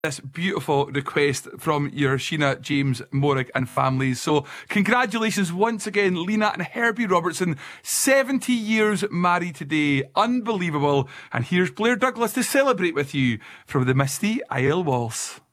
this beautiful request from your Sheena, James, Morag and families. So congratulations once again, Lena and Herbie Robertson, 70 years married today. Unbelievable. And here's Blair Douglas to celebrate with you from the Misty Isle Waltz.